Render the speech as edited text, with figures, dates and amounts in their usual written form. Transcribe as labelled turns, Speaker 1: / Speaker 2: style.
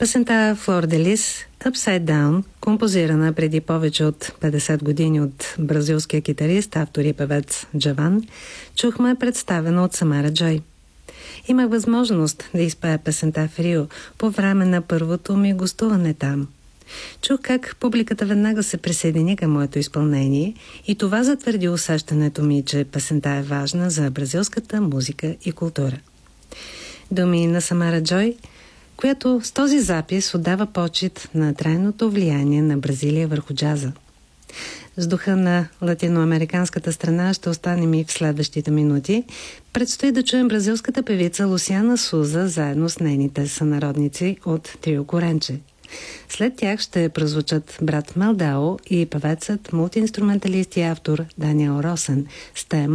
Speaker 1: Песента Flor de Lis, Upside Down, композирана преди повече от 50 години от бразилския китарист, автор и певец Джаван, чухме представена от Самара Джой. Имах възможност да изпея песента в Рио по време на първото ми гостуване там. Чух как публиката веднага се присъедини към моето изпълнение и това затвърди усещането ми, че песента е важна за бразилската музика и култура. Думи на Самара Джой, която с този запис отдава почит на трайното влияние на Бразилия върху джаза. С духа на латиноамериканската страна ще останем и в следващите минути. Предстои да чуем бразилската певица Лусиана Суза заедно с нейните сънародници от Трио Коренче. След тях ще прозвучат брат Малдао и певецът, мултиинструменталист и автор Даниел Росен с тема